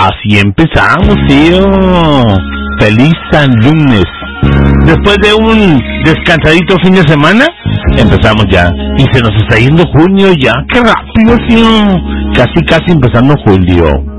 Así empezamos, tío. Feliz San Lunes. Después de un descansadito fin de semana, empezamos ya. Y se nos está yendo junio ya. ¡Qué rápido, tío! Casi empezando julio.